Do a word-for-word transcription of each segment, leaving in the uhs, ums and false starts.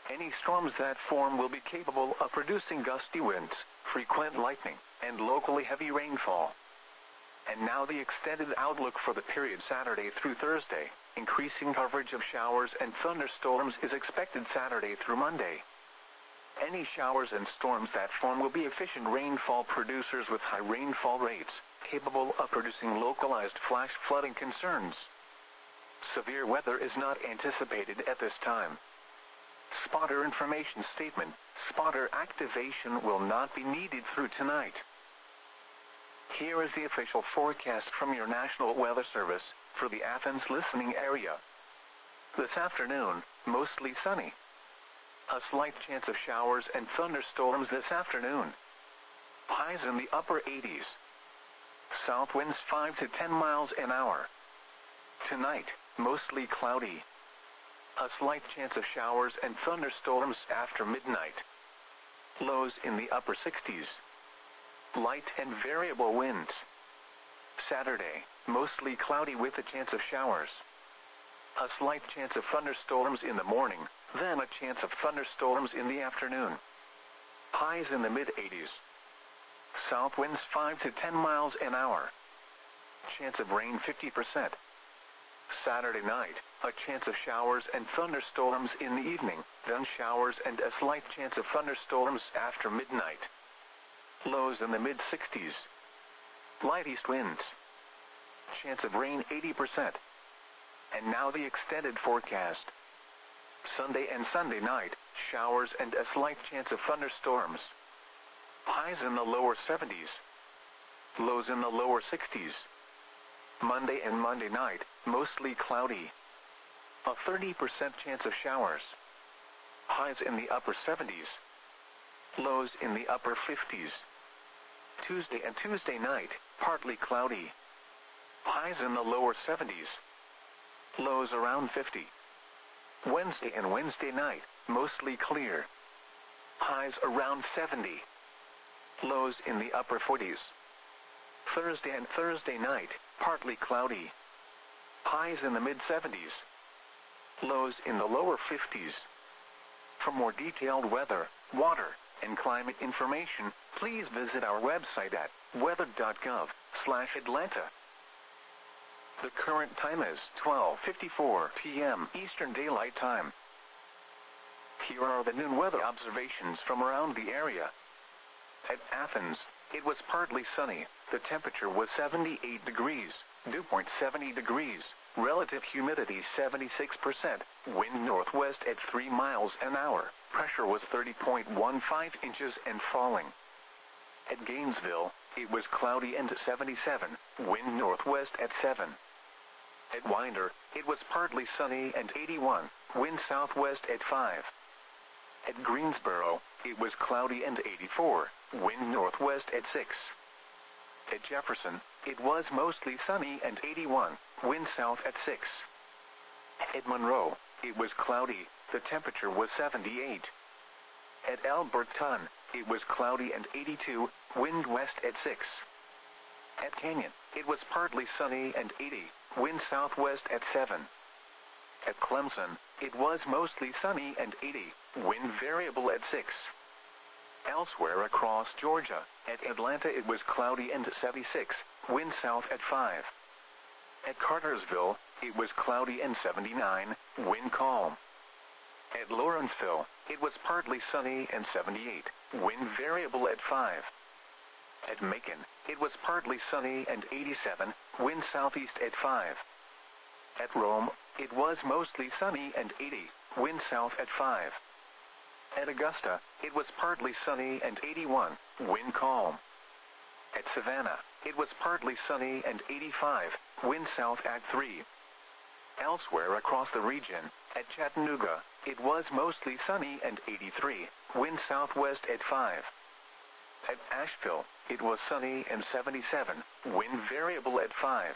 Any storms that form will be capable of producing gusty winds, frequent lightning, and locally heavy rainfall. And now the extended outlook for the period Saturday through Thursday. Increasing coverage of showers and thunderstorms is expected Saturday through Monday. Any showers and storms that form will be efficient rainfall producers with high rainfall rates, capable of producing localized flash flooding concerns. Severe weather is not anticipated at this time. Spotter information statement: spotter activation will not be needed through tonight. Here is the official forecast from your National Weather Service for the Athens listening area. This afternoon, mostly sunny. A slight chance of showers and thunderstorms this afternoon. Highs in the upper eighties. South winds five to ten miles an hour. Tonight, mostly cloudy. A slight chance of showers and thunderstorms after midnight. Lows in the upper sixties. Light and variable winds. Saturday, mostly cloudy with a chance of showers. A slight chance of thunderstorms in the morning, then a chance of thunderstorms in the afternoon. Highs in the mid eighties. South winds five to ten miles an hour. Chance of rain fifty percent. Saturday night, a chance of showers and thunderstorms in the evening, then showers and a slight chance of thunderstorms after midnight. Lows in the mid sixties. Light east winds. Chance of rain eighty percent. And now the extended forecast. Sunday and Sunday night, showers and a slight chance of thunderstorms. Highs in the lower seventies. Lows in the lower sixties. Monday and Monday night, mostly cloudy. A thirty percent chance of showers. Highs in the upper seventies. Lows in the upper fifties. Tuesday and Tuesday night, partly cloudy. Highs in the lower seventies. Lows around fifty. Wednesday and Wednesday night, mostly clear. Highs around seventy. Lows in the upper forties. Thursday and Thursday night, partly cloudy. Highs in the mid seventies. Lows in the lower fifties. For more detailed weather, water, and climate information, please visit our website at weather dot gov slash Atlanta. The current time is twelve fifty-four p m Eastern Daylight Time. Here are the noon weather observations from around the area. At Athens, it was partly sunny. The temperature was seventy-eight degrees, dew point seventy degrees, relative humidity seventy-six percent, wind northwest at three miles an hour, pressure was thirty point one five inches and falling. At Gainesville, it was cloudy and seventy-seven, wind northwest at seven. At Winder, it was partly sunny and eighty-one, wind southwest at five. At Greensboro, it was cloudy and eighty-four, wind northwest at six. At Jefferson, it was mostly sunny and eighty-one, wind south at six. At Monroe, it was cloudy, the temperature was seventy-eight. At Alberton, it was cloudy and eighty-two, wind west at six. At Canyon, it was partly sunny and eighty, wind southwest at seven. At Clemson, it was mostly sunny and eighty, wind variable at six. Elsewhere across Georgia, at Atlanta it was cloudy and seventy-six, wind south at five. At Cartersville, it was cloudy and seventy-nine, wind calm. At Lawrenceville, it was partly sunny and seventy-eight, wind variable at five. At Macon, it was partly sunny and eighty-seven, wind southeast at five. At Rome, it was mostly sunny and eighty, wind south at five. At Augusta, it was partly sunny and eighty-one, wind calm. At Savannah, it was partly sunny and eighty-five, wind south at three. Elsewhere across the region, at Chattanooga, it was mostly sunny and eighty-three, wind southwest at five. At Asheville, it was sunny and seventy-seven, wind variable at five.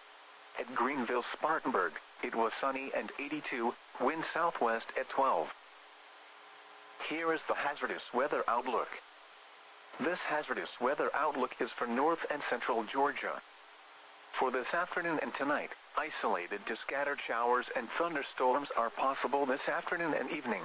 At Greenville-Spartanburg, it was sunny and eighty-two, wind southwest at twelve. Here is the hazardous weather outlook. This hazardous weather outlook is for north and central Georgia. For this afternoon and tonight, isolated to scattered showers and thunderstorms are possible this afternoon and evening.